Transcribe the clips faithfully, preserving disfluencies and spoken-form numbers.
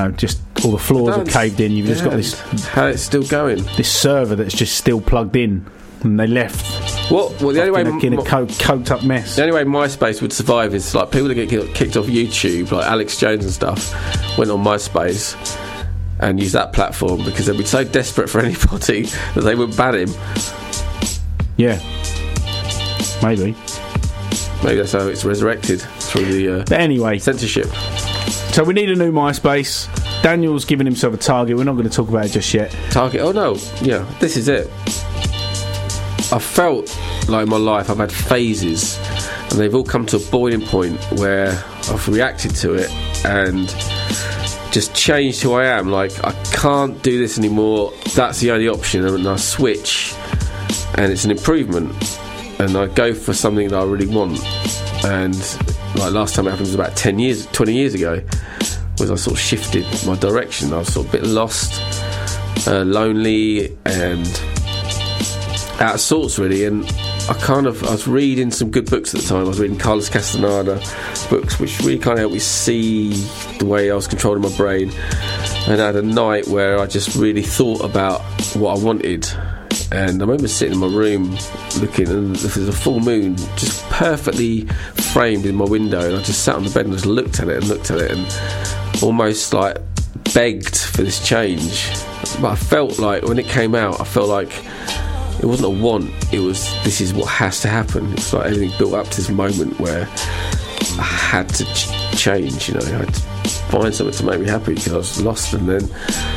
know, just all the floors are caved in. You've yeah, just got this. How it's still going? This server that's just still plugged in, and they left. What? Well, the only way in a, in a m- co- coked up mess. The only way MySpace would survive is like people that get kicked off YouTube, like Alex Jones and stuff, went on MySpace and used that platform because they'd be so desperate for anybody that they would ban him. Yeah, maybe. Maybe that's how it's resurrected through the uh, but anyway, censorship. So we need a new MySpace. Daniel's giving himself a target. We're not going to talk about it just yet. Target? Oh no, yeah, this is it. I felt like in my life I've had phases, and they've all come to a boiling point where I've reacted to it and just changed who I am. Like, I can't do this anymore. That's the only option, and I switch, and it's an improvement, and I go for something that I really want. And like last time it happened was about ten years, twenty years ago, was I sort of shifted my direction. I was sort of a bit lost, uh, lonely, and out of sorts really. And I kind of I was reading some good books at the time. I was reading Carlos Castaneda books, which really kind of helped me see the way I was controlling my brain. And I had a night where I just really thought about what I wanted. And I remember sitting in my room looking, and there was a full moon just perfectly framed in my window, and I just sat on the bed and just looked at it and looked at it and almost like begged for this change. But I felt like when it came out, I felt like it wasn't a want, it was, this is what has to happen. It's like everything built up to this moment where I had to ch- change, you know, I had to find something to make me happy because I was lost. And then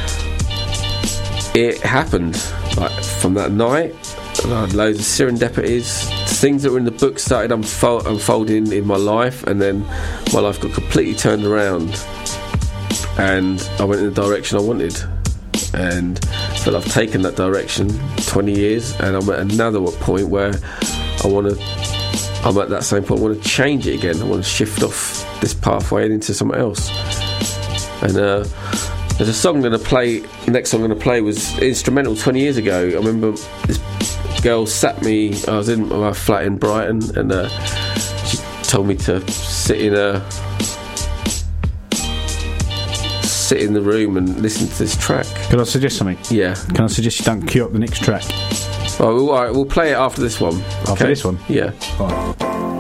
it happened. Like from that night, I had loads of serendipities, things that were in the book started unfold, unfolding in my life, and then my life got completely turned around, and I went in the direction I wanted. And I feel I've taken that direction twenty years, and I'm at another point where I want to. I'm at that same point. I want to change it again. I want to shift off this pathway and into something else. And uh, there's a song I'm going to play. The next song I'm going to play was instrumental twenty years ago. I remember this girl sat me. I was in my flat in Brighton, and uh, she told me to sit in a sit in the room and listen to this track. Can I suggest something? Yeah. Can I suggest you don't queue up the next track? Oh, all right, we'll play it after this one. After okay? this one? Yeah. All right.